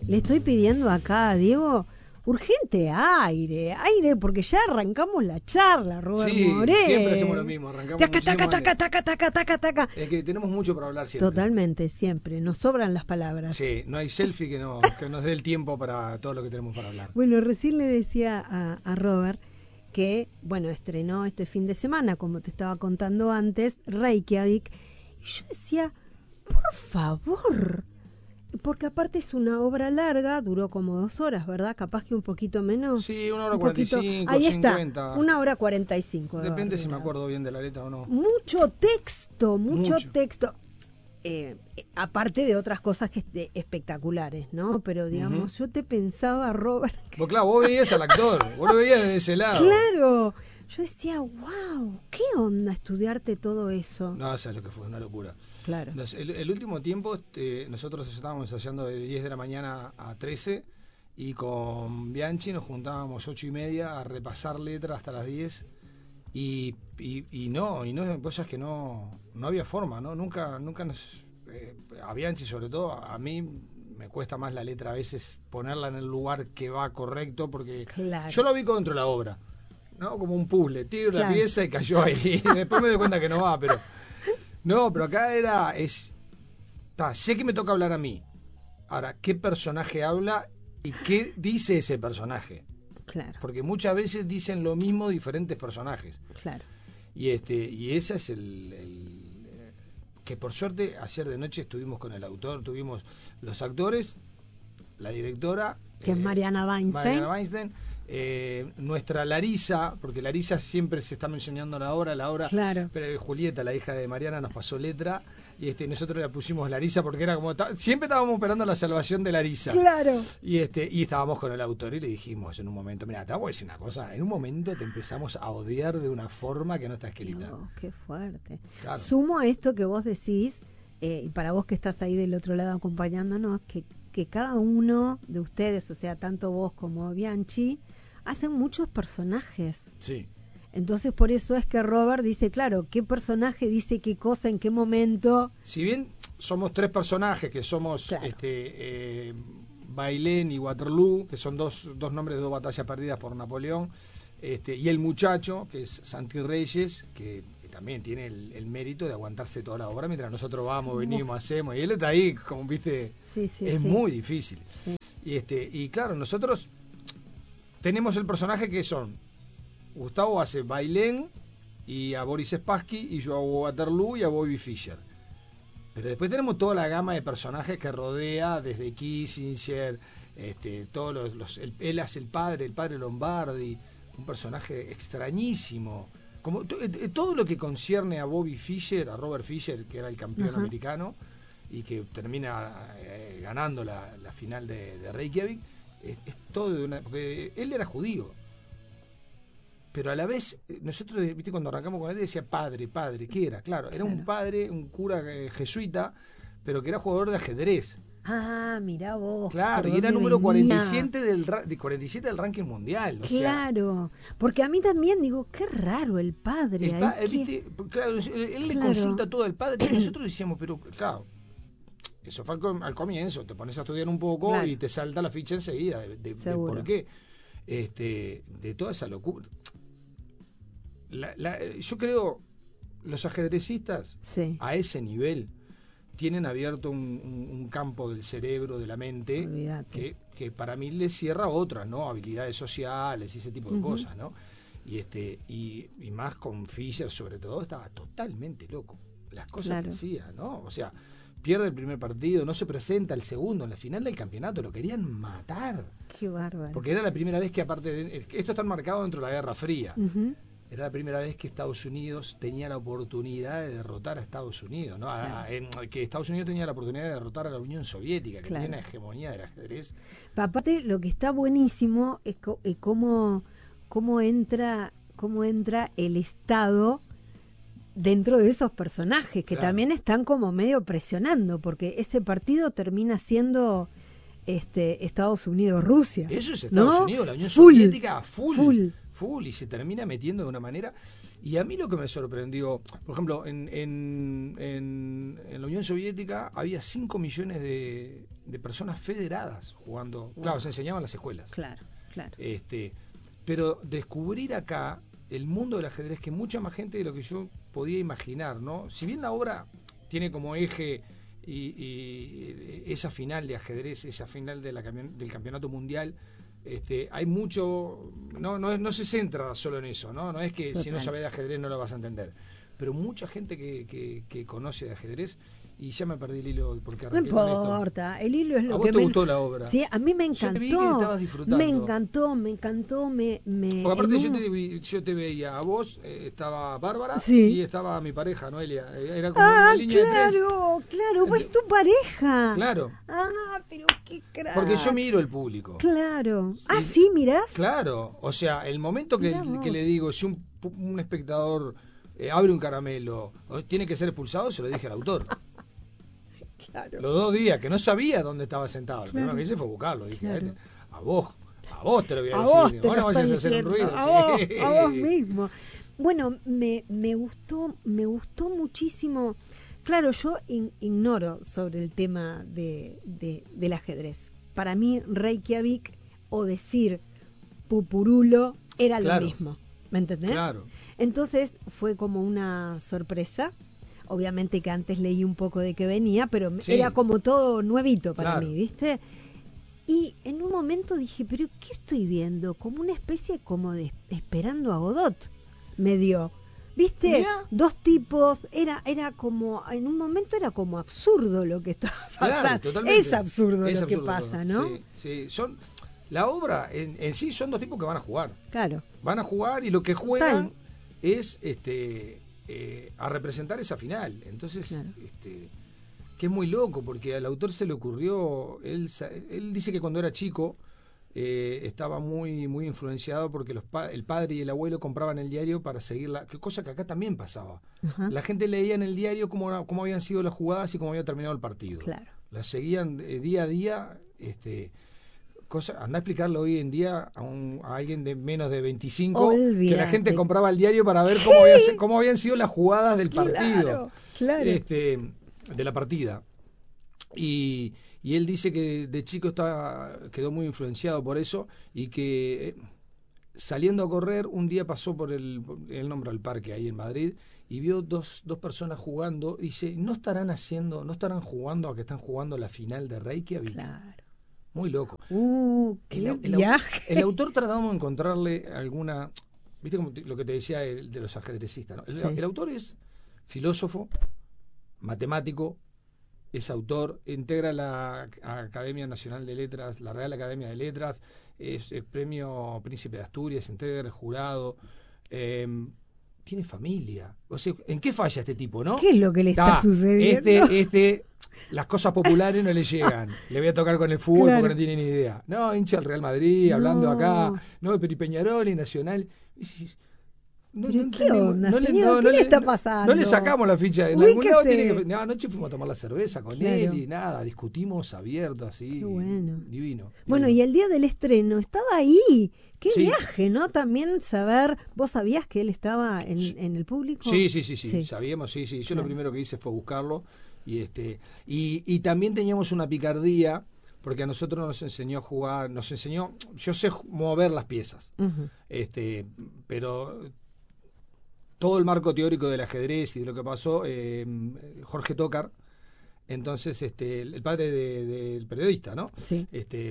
le estoy pidiendo acá a Diego urgente aire, porque ya arrancamos la charla, Robert Moré. Siempre hacemos lo mismo, arrancamos taca. Es que tenemos mucho para hablar siempre. Totalmente, siempre, nos sobran las palabras. Sí, no hay selfie que nos dé el tiempo para todo lo que tenemos para hablar. Bueno, recién le decía a Robert que, bueno, estrenó este fin de semana, como te estaba contando antes, Reykjavik, y yo decía, por favor, porque aparte es una obra larga, duró como 2 horas, ¿verdad? Capaz que un poquito menos. Sí, 1 hora 45, ahí 50. Está, 1 hora 45. Depende si me acuerdo bien de la letra o no. Mucho texto. Aparte de otras cosas que espectaculares, ¿no? Pero digamos, yo te pensaba, Robert... Pues claro, vos veías al actor, vos lo veías de ese lado. Claro, yo decía, wow, ¿qué onda estudiarte todo eso? No, sabes lo que fue, una locura. Claro. El último tiempo nosotros estábamos ensayando de 10 de la mañana a 13 y con Bianchi nos juntábamos 8:30 a repasar letras hasta las 10 y no cosas que no había forma, ¿no? Nunca nos a Bianchi sobre todo, a mí me cuesta más la letra a veces ponerla en el lugar que va correcto porque yo lo ubico dentro de la obra, ¿no? Como un puzzle, tiro la pieza y cayó ahí. Después me doy cuenta que no va, pero acá sé que me toca hablar a mí. Ahora, ¿qué personaje habla y qué dice ese personaje? Claro. Porque muchas veces dicen lo mismo diferentes personajes. Claro. Y ese es que por suerte ayer de noche estuvimos con el autor, tuvimos los actores, la directora, que es Mariana Weinstein. Nuestra Larisa, porque Larisa siempre se está mencionando la obra, claro. Pero Julieta, la hija de Mariana, nos pasó letra y nosotros le pusimos Larisa porque era como siempre estábamos esperando la salvación de Larisa. Claro. Y estábamos con el autor y le dijimos en un momento, mira, te voy a decir una cosa, en un momento te empezamos a odiar de una forma que no está escrita. Dios, qué fuerte. Claro. Sumo a esto que vos decís, y para vos que estás ahí del otro lado acompañándonos, que cada uno de ustedes, o sea, tanto vos como Bianchi, hacen muchos personajes. Sí. Entonces por eso es que Robert dice, claro, qué personaje dice qué cosa, en qué momento. Si bien somos 3 personajes, que somos claro. Bailén y Waterloo, que son dos nombres de 2 batallas perdidas por Napoleón, y el muchacho, que es Santi Reyes, que también tiene el mérito de aguantarse toda la obra mientras nosotros vamos, venimos, hacemos, y él está ahí, como viste, es muy difícil. Sí. Y claro, nosotros tenemos el personaje que son Gustavo hace Bailén y a Boris Spassky, y yo hago Waterloo y a Bobby Fischer. Pero después tenemos toda la gama de personajes que rodea, desde Kissinger, todos él hace el padre Lombardi, un personaje extrañísimo. Como todo lo que concierne a Bobby Fischer, a Robert Fischer, que era el campeón americano y que termina ganando la final de Reykjavik, es todo porque él era judío, pero a la vez nosotros, viste, cuando arrancamos con él decía padre, ¿qué era? Claro, era un padre, un cura jesuita, pero que era jugador de ajedrez. Ah, mirá vos. Claro, y era número 47 del ranking mundial. Claro, porque a mí también digo, qué raro el padre. ¿Viste? Claro, él le consulta todo al padre y nosotros decíamos, pero claro, eso fue al comienzo, te pones a estudiar un poco y te salta la ficha enseguida de por qué. De toda esa locura. Yo creo, los ajedrecistas a ese nivel tienen abierto un campo del cerebro, de la mente, que para mí les cierra otras, ¿no? Habilidades sociales y ese tipo de cosas, ¿no? Y más con Fischer, sobre todo, estaba totalmente loco. Las cosas que hacía, ¿no? O sea, pierde el primer partido, no se presenta el segundo, en la final del campeonato lo querían matar. Qué bárbaro. Porque era la primera vez que, aparte esto está marcado dentro de la Guerra Fría, era la primera vez que Estados Unidos tenía la oportunidad de derrotar a Estados Unidos, ¿no? Que Estados Unidos tenía la oportunidad de derrotar a la Unión Soviética, que tenía una hegemonía del ajedrez. Aparte, lo que está buenísimo es cómo entra el Estado dentro de esos personajes que también están como medio presionando, porque ese partido termina siendo Estados Unidos-Rusia. Eso es Estados Unidos, la Unión full, Soviética full, y se termina metiendo de una manera. Y a mí lo que me sorprendió, por ejemplo, en la Unión Soviética había 5 millones de personas federadas jugando. Wow. Claro, se enseñaban en las escuelas. Claro, claro. Pero descubrir acá el mundo del ajedrez, que mucha más gente de lo que yo podía imaginar, ¿no? Si bien la obra tiene como eje y esa final de ajedrez, esa final del campeonato mundial, hay mucho, no se centra solo en eso, no es que Total. si no sabes de ajedrez no lo vas a entender, pero mucha gente que conoce de ajedrez, y ya me perdí el hilo porque No arranqué con esto. importa, el hilo es lo ¿A vos que te gustó la obra? Sí, a mí me encantó. Yo te vi que estabas disfrutando. Me encantó. Porque aparte yo te veía a vos, estaba Bárbara, Sí. y estaba mi pareja, Noelia. Era como una línea de tres. Claro, pues tu pareja. Claro. Ah, pero qué crack. Porque yo miro el público. Claro. Sí. Ah, ¿sí mirás? Claro, o sea, el momento que le digo, si un espectador abre un caramelo, tiene que ser expulsado, se lo dije al autor. Claro. Los 2 días, que no sabía dónde estaba sentado. Lo primero que hice fue buscarlo. Dije, Claro. a vos te lo voy a A decir. vos te no lo vayas a estoy hacer un diciendo, ruido. a vos mismo. Bueno, me gustó muchísimo. Claro, yo ignoro sobre el tema del ajedrez. Para mí, Reykjavik o decir Pupurulo era Claro. lo mismo. ¿Me entendés? Claro. Entonces fue como una sorpresa. Obviamente que antes leí un poco de qué venía, pero Sí. era como todo nuevito para Claro. mí, ¿viste? Y en un momento dije, ¿pero qué estoy viendo? Como una especie como de Esperando a Godot me dio. ¿Viste? Mirá. 2 tipos, era como, en un momento era como absurdo lo que estaba pasando. Claro, totalmente. Es absurdo Es lo que absurdo pasa, todo. ¿no? Sí. La obra en sí son 2 tipos que van a jugar. Claro. Van a jugar y lo que juegan es a representar esa final. Entonces, Claro. que es muy loco, porque al autor se le ocurrió, él dice que cuando era chico estaba muy muy influenciado porque el padre y el abuelo compraban el diario para seguirla, cosa que acá también pasaba. Ajá. La gente leía en el diario cómo habían sido las jugadas y cómo había terminado el partido. Claro. Las seguían día a día. Andá a explicarlo hoy en día a alguien de menos de 25, Olvídate. que la gente compraba el diario para ver cómo habían sido las jugadas del partido, Claro. de la partida. Y él dice que de chico quedó muy influenciado por eso, y que saliendo a correr un día pasó por él nombra el parque ahí en Madrid y vio dos personas jugando, y dice, no estarán jugando a que están jugando la final de Reykjavik. Claro. Muy loco. Qué viaje. El autor tratamos de encontrarle alguna, viste como lo que te decía de los ajedrecistas, ¿no? Sí. El autor es filósofo, matemático, es autor, integra la Academia Nacional de Letras, la Real Academia de Letras, es premio Príncipe de Asturias, integra el jurado, tiene familia. O sea, ¿en qué falla este tipo, no? ¿Qué es lo que le está sucediendo? Las cosas populares no le llegan. Le voy a tocar con el fútbol, Claro. porque no tiene ni idea. No, hincha del Real Madrid, hablando acá. No, pero y Peñarol y Nacional. ¿Pero qué onda, señor? ¿Qué le está pasando? No le sacamos la ficha. En Ubíquese. algún lado tiene que... anoche fuimos a tomar la cerveza con Claro. él y nada, discutimos abierto así. Qué bueno. Divino. Bueno, divino. y el día del estreno estaba ahí. Qué Sí. viaje, ¿no? También saber, ¿vos sabías que él estaba en el público? Sí, sabíamos, sí. Yo Claro. lo primero que hice fue buscarlo y también teníamos una picardía, porque a nosotros nos enseñó a jugar, yo sé mover las piezas, Ujú. pero todo el marco teórico del ajedrez y de lo que pasó, Jorge Tócar, entonces el padre del periodista, ¿no? Sí.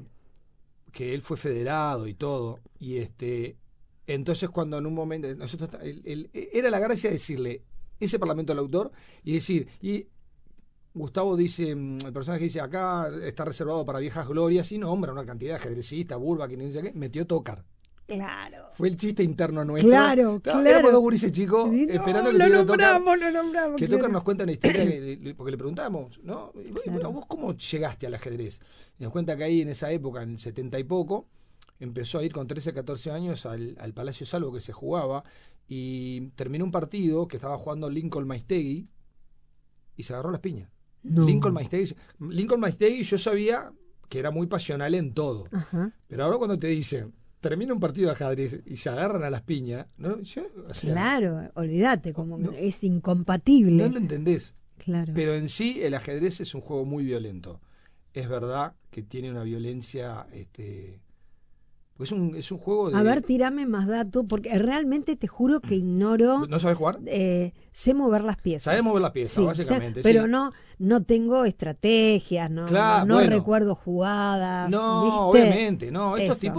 Que él fue federado y todo, y entonces cuando en un momento nosotros era la gracia decirle ese parlamento al autor y decir, y Gustavo dice, el personaje dice, acá está reservado para viejas glorias, y nombra una cantidad de ajedrecistas, Burba, que no sé qué, metió Tócar. Claro. Fue el chiste interno nuestro. Claro. Éramos 2 gurises chicos esperando que lo tuviera Tócar. nombramos. Que claro. Tócar nos cuenta una historia, porque le preguntamos, ¿no? Y, bueno, Claro. ¿vos cómo llegaste al ajedrez? Y nos cuenta que ahí en esa época, en el 70 y poco, empezó a ir con 13, 14 años al Palacio Salvo que se jugaba, y terminó un partido que estaba jugando Lincoln Maistegui y se agarró las piñas. No. Lincoln Maistegui yo sabía que era muy pasional en todo. Ajá. Pero ahora cuando te dicen termina un partido de ajedrez y se agarran a las piñas, ¿no? Claro, olvídate, como no, es incompatible. No lo entendés. Claro. Pero en sí el ajedrez es un juego muy violento. Es verdad que tiene una violencia, es un juego de... A ver, tirame más datos, porque realmente te juro que ignoro. ¿No sabes jugar? Sé mover las piezas. Sabes mover las piezas, sí, básicamente. Pero sí. no tengo estrategias, Claro, no bueno. recuerdo jugadas. No, ¿viste? obviamente, no.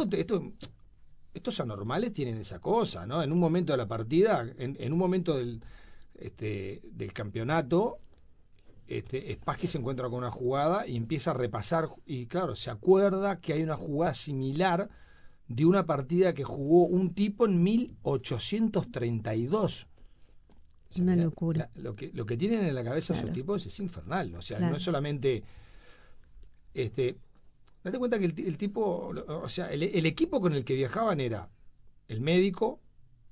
Estos anormales tienen esa cosa, ¿no? En un momento de la partida, en un momento del campeonato, Spassky se encuentra con una jugada y empieza a repasar, y claro, se acuerda que hay una jugada similar de una partida que jugó un tipo en 1832. O sea, una locura. Lo que tienen en la cabeza claro. esos tipos es infernal. O sea, claro. no es solamente... date cuenta que el tipo... O sea, el equipo con el que viajaban era el médico,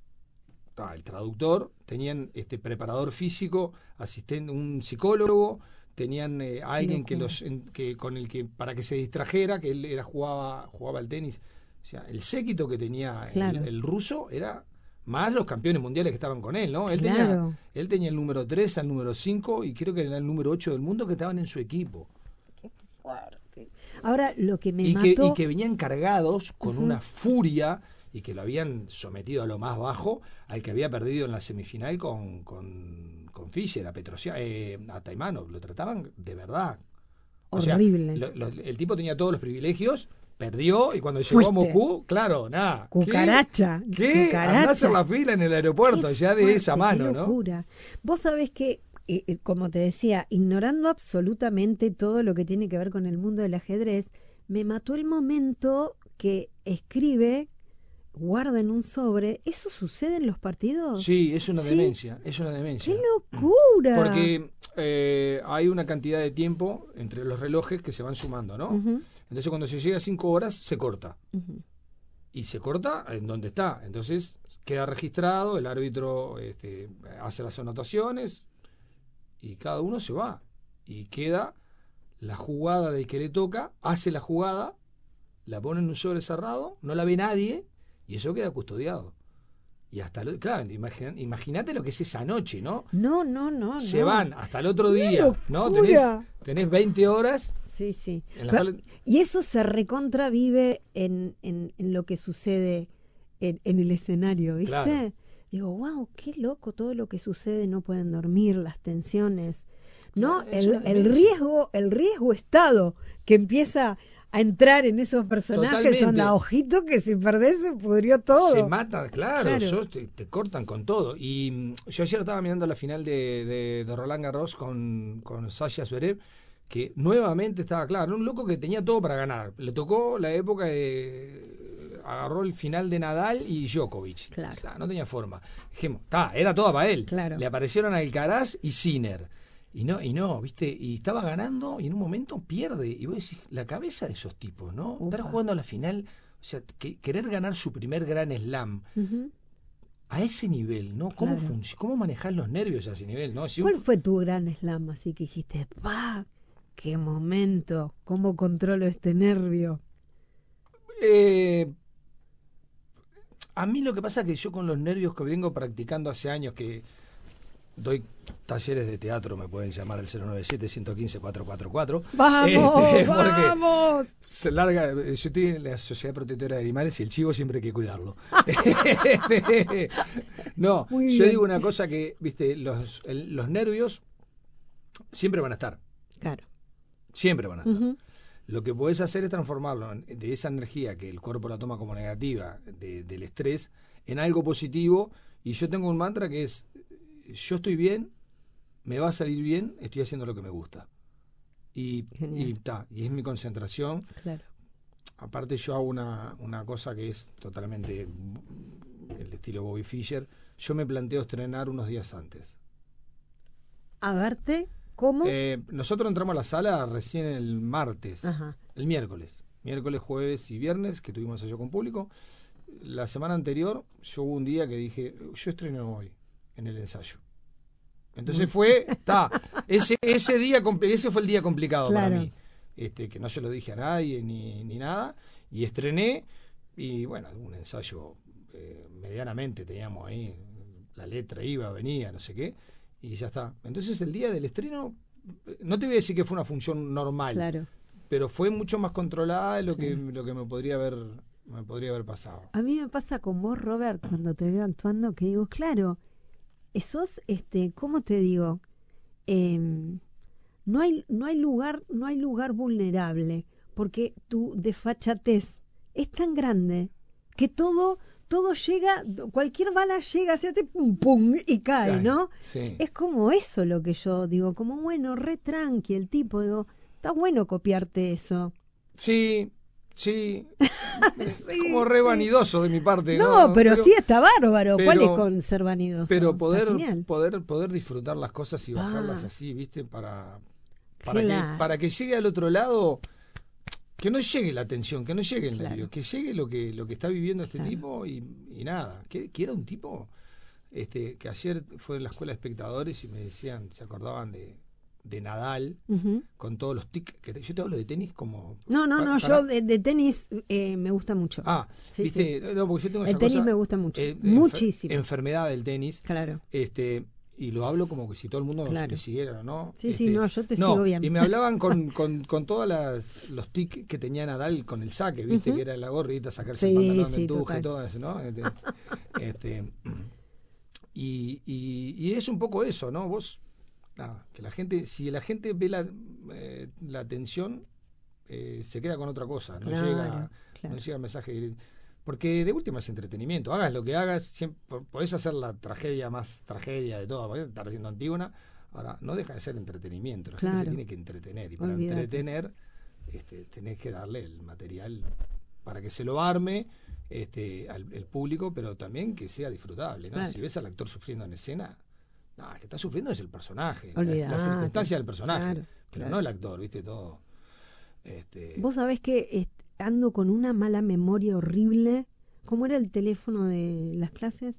el traductor, tenían preparador físico, asistente, un psicólogo, tenían alguien que con el que para que se distrajera, que él jugaba al tenis. O sea, el séquito que tenía claro. el ruso era más los campeones mundiales que estaban con él, ¿no? Él tenía el número 3 al número 5 y creo que era el número 8 del mundo que estaban en su equipo. Qué fuerte. Ahora, lo que me mató... y que venían cargados con una furia y que lo habían sometido a lo más bajo al que había perdido en la semifinal con Fischer, a Taimánov. Lo trataban de verdad. Horrible. O sea, el tipo tenía todos los privilegios, perdió y cuando llegó a Moscú, claro, nada. Cucaracha. ¿Qué? Cucaracha. Andá a hacer la fila en el aeropuerto, ya de esa mano, qué locura. ¿No? Vos sabés que, como te decía, ignorando absolutamente todo lo que tiene que ver con el mundo del ajedrez, me mató el momento que escribe, guarda en un sobre. ¿Eso sucede en los partidos? Sí, es una demencia, es una demencia. ¡Qué locura! Porque hay una cantidad de tiempo entre los relojes que se van sumando, ¿no? Entonces cuando se llega a 5 horas se corta. Y se corta en donde está. Entonces queda registrado, el árbitro hace las anotaciones y cada uno se va. Y queda la jugada del que le toca, hace la jugada, la pone en un sobre cerrado, no la ve nadie y eso queda custodiado. Y hasta claro, imagínate lo que es esa noche, ¿no? No. Se van hasta el otro día, ¿no? Tenés 20 horas. Sí. Cuales... Y eso se recontravive en lo que sucede en el escenario, ¿viste? Claro. Digo, wow, qué loco todo lo que sucede, no pueden dormir, las tensiones. No, claro, el riesgo estado que empieza a entrar en esos personajes. Onda, ojito que si perdés se pudrió todo. Se mata, claro. Te cortan con todo. Y yo ayer estaba mirando la final de Roland Garros con Sasha Zverev, que nuevamente estaba claro, un loco que tenía todo para ganar. Le tocó la época agarró el final de Nadal y Djokovic. Claro. O sea, no tenía forma. Dijimos, era toda para él. Claro. Le aparecieron Alcaraz y Sinner. Y no, ¿viste? Y estaba ganando y en un momento pierde. Y vos decís, la cabeza de esos tipos, ¿no? Estar jugando a la final, o sea, querer ganar su primer gran slam a ese nivel, ¿no? ¿Cómo manejás los nervios a ese nivel, no? ¿Cuál fue tu gran slam? Así que dijiste, ¡pah! ¡Qué momento! ¿Cómo controlo este nervio? A mí lo que pasa es que yo con los nervios que vengo practicando hace años, que doy talleres de teatro, me pueden llamar al 097-115-444. ¡Vamos! Se larga, yo estoy en la Sociedad Protectora de Animales y el chivo siempre hay que cuidarlo. No, yo digo una cosa que, viste, los nervios siempre van a estar. Claro. Siempre van a estar. Lo que podés hacer es transformarlo de esa energía que el cuerpo la toma como negativa, del estrés, en algo positivo. Y yo tengo un mantra que es: yo estoy bien, me va a salir bien, estoy haciendo lo que me gusta. Y es mi concentración. Claro. Aparte yo hago una cosa que es totalmente el estilo Bobby Fischer. Yo me planteo estrenar unos días antes. ¿A verte? ¿Cómo? Nosotros entramos a la sala recién el martes. Ajá. El miércoles, jueves y viernes, que tuvimos ensayo con público. La semana anterior, yo hubo un día que dije, yo estreno hoy en el ensayo. Entonces ese día, ese fue el día complicado para mí, que no se lo dije a nadie ni nada, y estrené, y bueno, un ensayo medianamente teníamos ahí, la letra iba, venía, no sé qué, y ya está. Entonces el día del estreno, no te voy a decir que fue una función normal, Claro. pero fue mucho más controlada de lo que me podría haber pasado. A mí me pasa con vos, Robert, cuando te veo actuando, que digo, claro, sos, ¿cómo te digo? No hay lugar vulnerable, porque tu desfachatez es tan grande que todo llega, cualquier bala llega, se hace pum pum y cae, ¿no? Sí. Es como eso lo que yo digo, como bueno, re tranqui el tipo, digo, está bueno copiarte eso. Sí. Es como re vanidoso de mi parte. No, pero sí está bárbaro. ¿Cuál es con ser vanidoso? Pero poder disfrutar las cosas y bajarlas así, ¿viste? Para que llegue al otro lado, que no llegue la tensión, que no llegue el nervio, que llegue lo que está viviendo este tipo y nada. Que era un tipo que ayer fue en la escuela de espectadores y me decían, se acordaban de Nadal, con todos los tics que yo te hablo de tenis como... No, yo de tenis me gusta mucho. Sí, ¿viste? Sí. No, porque yo tengo el esa tenis cosa, me gusta mucho, muchísimo. Enfermedad del tenis. Claro. Y lo hablo como que si todo el mundo me siguiera, ¿no? Sí, no, yo te sigo bien. Y me hablaban con todos los tics que tenía Nadal con el saque, ¿viste? Que era la gorrita, sacarse el pantalón del tuje, todo eso, ¿no? Y es un poco eso, ¿no? Vos... que la gente, si la gente ve la atención, se queda con otra cosa, no llega el mensaje directo. Porque de última es entretenimiento, hagas lo que hagas, siempre podés hacer la tragedia más tragedia de todo, podés estar haciendo Antígona, ahora no deja de ser entretenimiento, la gente se tiene que entretener, y para entretener tenés que darle el material para que se lo arme el público, pero también que sea disfrutable, ¿no? Si ves al actor sufriendo en escena, el que está sufriendo es el personaje, la circunstancia del personaje, pero no el actor, ¿viste? Todo. Vos sabés que ando con una mala memoria horrible. ¿Cómo era el teléfono de las clases?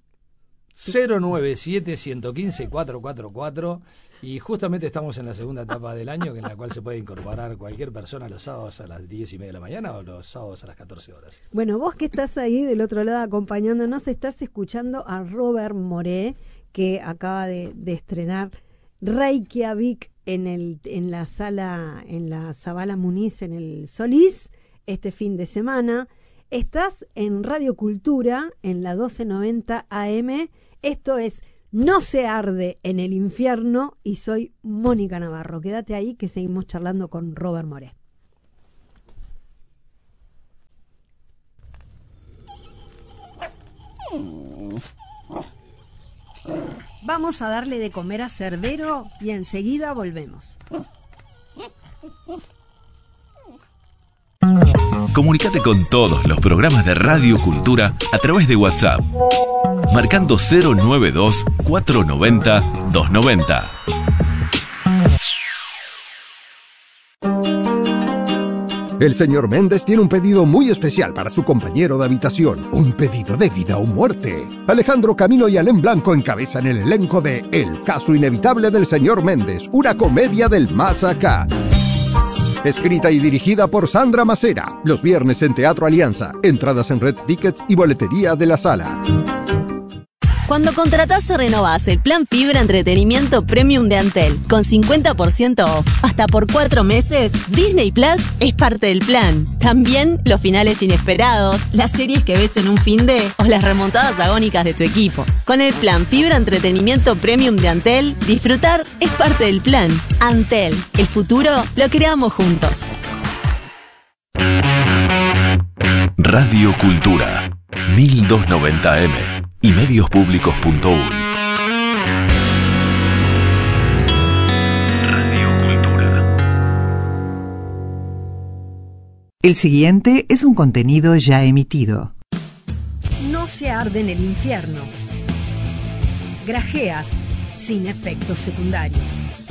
097-115-444, y justamente estamos en la segunda etapa del año, en la cual se puede incorporar cualquier persona los sábados a las 10:30 de la mañana o los sábados a las 14 horas. Bueno, vos que estás ahí del otro lado acompañándonos, estás escuchando a Robert Moré, que acaba de estrenar Reykjavik en la Zabala Muniz, en el Solís, este fin de semana. Estás en Radio Cultura, en la 1290 AM. Esto es No se arde en el infierno, y soy Mónica Navarro. Quédate ahí que seguimos charlando con Robert Moré. Vamos a darle de comer a Cerbero y enseguida volvemos. Comunicate con todos los programas de Radio Cultura a través de WhatsApp, marcando 092-490-290. El señor Méndez tiene un pedido muy especial para su compañero de habitación. Un pedido de vida o muerte. Alejandro Camino y Alén Blanco encabezan el elenco de El caso inevitable del señor Méndez, una comedia del más acá. Escrita y dirigida por Sandra Macera. Los viernes en Teatro Alianza. Entradas en Red Tickets y boletería de la sala. Cuando contratás o renovás el plan Fibra Entretenimiento Premium de Antel con 50% off hasta por 4 meses, Disney Plus es parte del plan. También los finales inesperados, las series que ves en un finde o las remontadas agónicas de tu equipo. Con el plan Fibra Entretenimiento Premium de Antel, disfrutar es parte del plan. Antel, el futuro lo creamos juntos. Radio Cultura 1290M y mediospublicos.uy. Radio Cultura. El siguiente es un contenido ya emitido. No se arde en el infierno. Grajeas sin efectos secundarios.